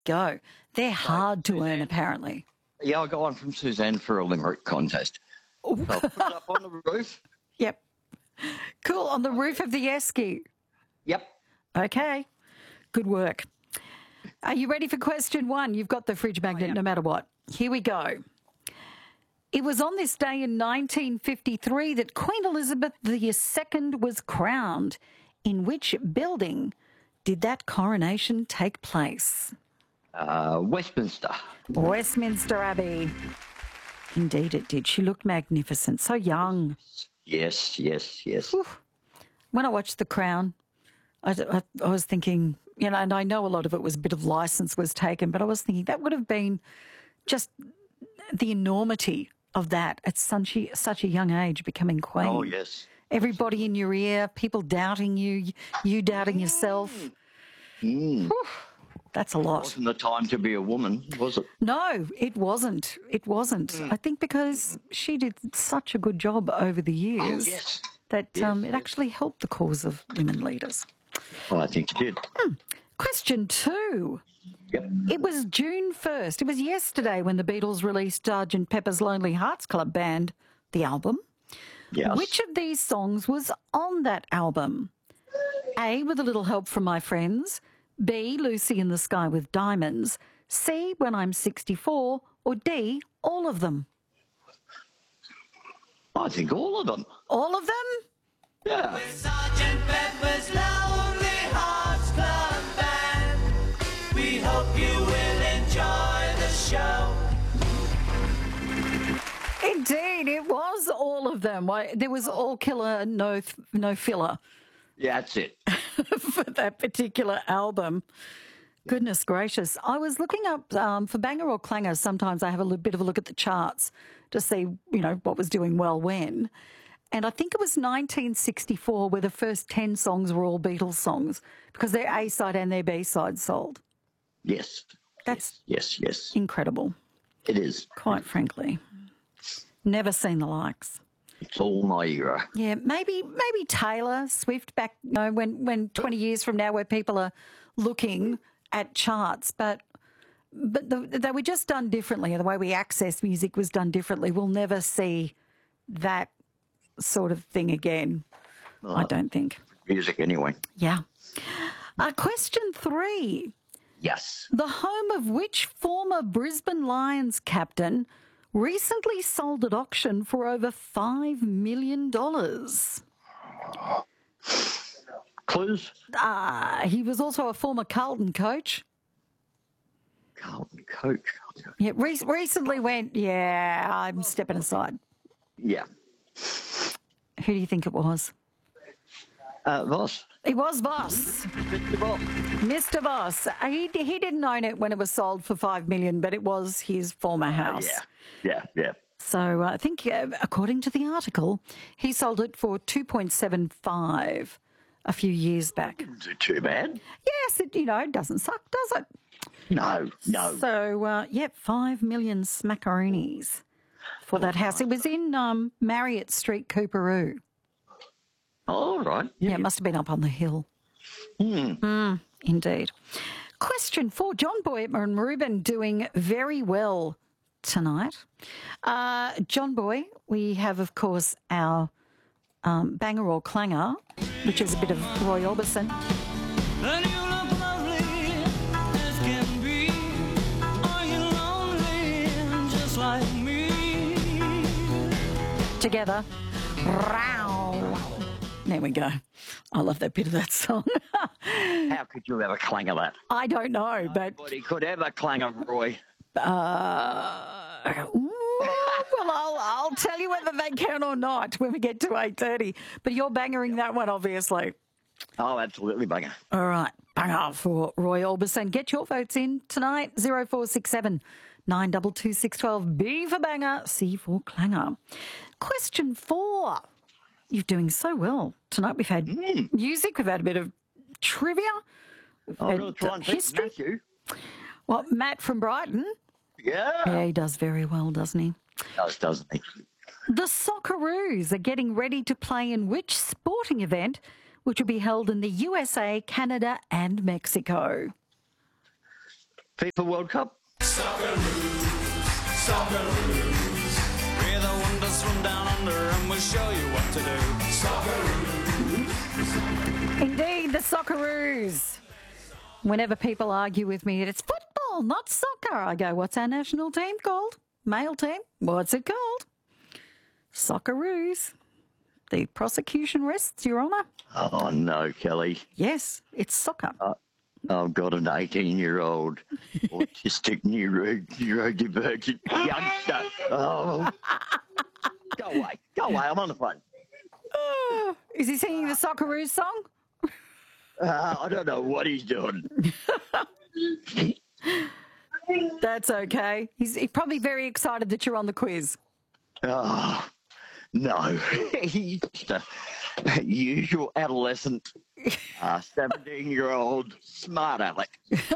go. They're hard to earn, apparently. Yeah, I got one from Suzanne for a limerick contest. So I'll put it up on the roof. Yep. Cool, on the roof of the Esky. Yep. Okay, good work. Are you ready for question 1? You've got the fridge magnet no matter what. Here we go. It was on this day in 1953 that Queen Elizabeth II was crowned. In which building did that coronation take place? Westminster. Westminster Abbey. Indeed it did. She looked magnificent, so young. Yes. Whew. When I watched The Crown, I was thinking, and I know a lot of it was a bit of license was taken, but I was thinking that would have been just the enormity of that at such a young age, becoming queen. Oh, yes. Everybody in your ear, people doubting you, you doubting yourself. Whew, that's a lot. Wasn't the time to be a woman, was it? No, it wasn't. It wasn't. I think because she did such a good job over the years that it actually helped the cause of women leaders. Well, I think it did. Question 2. Yep. It was June 1st. It was yesterday when the Beatles released Sgt. Pepper's Lonely Hearts Club Band, the album. Yes. Which of these songs was on that album? A, With a Little Help from My Friends. B, Lucy in the Sky with Diamonds. C, When I'm 64. Or D, all of them? I think all of them. All of them? Yeah. With Sgt. Pepper's Lonely Hearts Club Band, we hope you will enjoy the show. Indeed, it was all of them. There was all killer, no filler. Yeah, that's it. For that particular album. Goodness gracious. I was looking up for Banger or Clanger. Sometimes I have a bit of a look at the charts to see, what was doing well when. And I think it was 1964 where the first 10 songs were all Beatles songs because their A-side and their B-side sold. Yes. That's yes. incredible. It is. Quite frankly. Never seen the likes. It's all my era. Yeah, maybe Taylor Swift back, when 20 years from now where people are looking at charts, but they were just done differently. The way we access music was done differently. We'll never see that sort of thing again, I don't think. Music anyway. Yeah. Question 3. Yes. The home of which former Brisbane Lions captain recently sold at auction for over $5 million? Clues? He was also a former Carlton coach. Carlton coach? Yeah, recently went, I'm stepping aside. Yeah. Who do you think it was? Voss. It was Voss. Mr. Voss. Mr. Voss. He didn't own it when it was sold for $5 million, but it was his former house. Yeah. So I think, according to the article, he sold it for $2.75 a few years back. Is it too bad? Yes, it doesn't suck, does it? No. So, $5 million smackaroonies for that house. It was in Marriott Street, Cooperoo. Oh, all right. Yeah, it must have been up on the hill. Indeed. Question 4. John Boy and Ruben doing very well tonight. John Boy, we have, of course, our Banger or Clanger, which is a bit of Roy Orbison. And you look lovely as can be. Are you lonely just like me? Together. Row. There we go. I love that bit of that song. How could you ever clang of that? I don't know, but... Nobody could ever clang of Roy. Well, I'll tell you whether they can or not when we get to 8:30. But you're bangering that one, obviously. Oh, absolutely, banger. All right, banger for Roy Orbison. Get your votes in tonight, 0467 922 612. B for banger, C for clanger. Question 4. You're doing so well tonight. We've had music, we've had a bit of trivia, we've I'm had going to try and beat history. Matthew. Well, Matt from Brighton. Yeah. He does very well, doesn't he? Doesn't he? The Socceroos are getting ready to play in which sporting event, which will be held in the USA, Canada and Mexico? FIFA World Cup? We're the wonders from down under, and we'll show you what to do. Indeed, the Socceroos. Whenever people argue with me, it's football, not soccer. I go, what's our national team called? Male team? What's it called? Socceroos. The prosecution rests, Your Honour. Oh, no, Kelly. Yes, it's soccer. I've got an 18-year-old autistic neurodivergent youngster. Oh. Go away. I'm on the phone. Oh, is he singing the Socceroos song? I don't know what he's doing. That's okay. He's probably very excited that you're on the quiz. Oh, no. He's just a usual adolescent, 17-year-old smart aleck.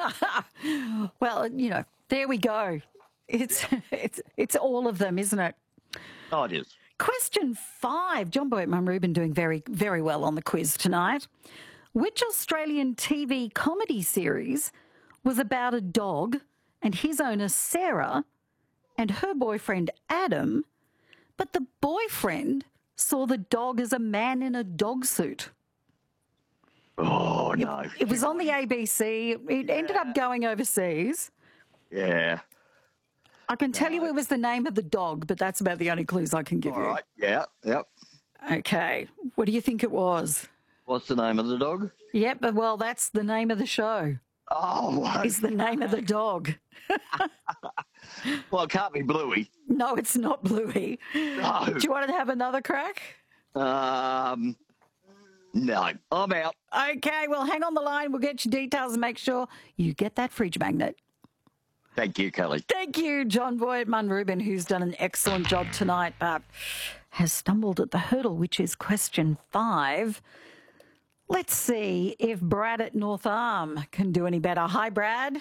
Well, you know, there we go. It's all of them, isn't it? Oh, it is. Question 5. John Boyett Rubin doing very, very well on the quiz tonight. Which Australian TV comedy series was about a dog and his owner Sarah and her boyfriend Adam, but the boyfriend saw the dog as a man in a dog suit? Oh, no. It was on the ABC. It ended up going overseas. Yeah. I can tell you it was the name of the dog, but that's about the only clues I can give All you. right. Yeah. Yep. Okay. What do you think it was? What's the name of the dog? Yep, well, that's the name of the show. Oh, Is the name of the dog. well, it can't be Bluey. No, it's not Bluey. No. Do you want to have another crack? No, I'm out. Okay, well, hang on the line. We'll get your details and make sure you get that fridge magnet. Thank you, Kelly. Thank you, John Boyett Rubin, who's done an excellent job tonight, but has stumbled at the hurdle, which is question 5. Let's see if Brad at North Arm can do any better. Hi, Brad.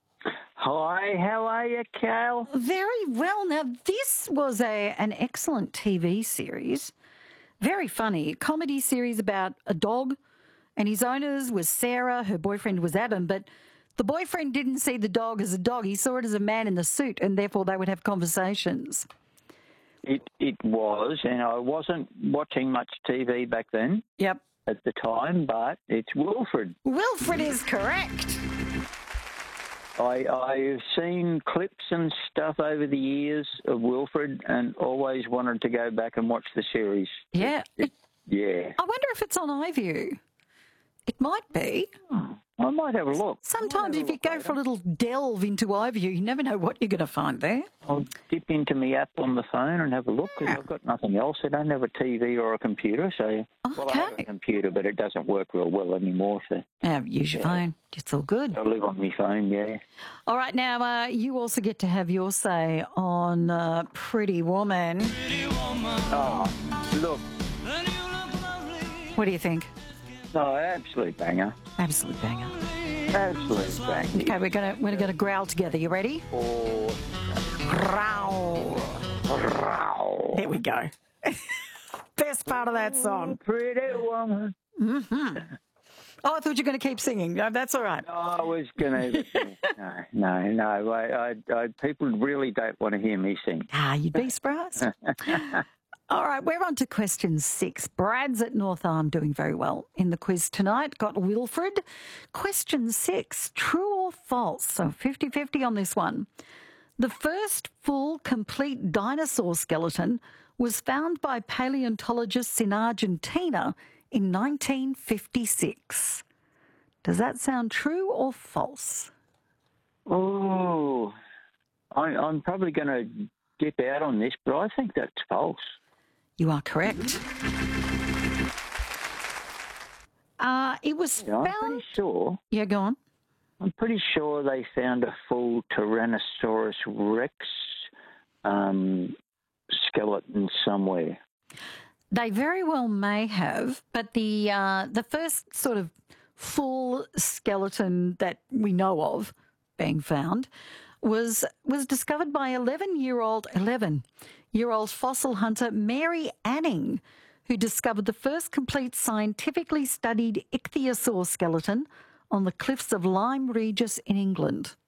Hi, how are you, Cal? Very well. Now, this was an excellent TV series. Very funny. Comedy series about a dog, and his owners was Sarah, her boyfriend was Adam, but the boyfriend didn't see the dog as a dog. He saw it as a man in a suit, and therefore they would have conversations. It was, and I wasn't watching much TV back then Yep. at the time, but it's Wilfred. Wilfred is correct. I've seen clips and stuff over the years of Wilfred and always wanted to go back and watch the series. Yeah. Yeah. I wonder if it's on iView. It might be. I might have a look. Sometimes if you go for a little delve into iView, you never know what you're going to find there. I'll dip into my app on the phone and have a look because I've got nothing else. I don't have a TV or a computer, so well, I have Okay. a computer, but it doesn't work real well anymore. So Use your phone. It's all good. I live on my phone. Yeah. All right, now you also get to have your say on Pretty Woman. Oh, look, What do you think? no, absolute banger. Absolute banger. Absolute banger. Okay, we're gonna growl together. You ready? Oh, Growl. wow. There we go. Best part of that song. Pretty woman. Oh, I thought you were going to keep singing. No, that's all right. I was going to. No. People really don't want to hear me sing. You'd be surprised. All right, we're on to question 6. Brad's at North Arm doing very well in the quiz tonight. Got Wilfred. Question 6, true or false? So 50-50 on this one. The first full, complete dinosaur skeleton was found by paleontologists in Argentina in 1956. Does that sound true or false? Oh, I'm probably going to dip out on this, but I think that's false. You are correct. It was Yeah, I'm found... pretty sure. Yeah, go on. I'm pretty sure they found a full Tyrannosaurus Rex skeleton somewhere. They very well may have, but the first sort of full skeleton that we know of being found was discovered by 11-year-old fossil hunter Mary Anning, who discovered the first complete scientifically studied ichthyosaur skeleton on the cliffs of Lyme Regis in England.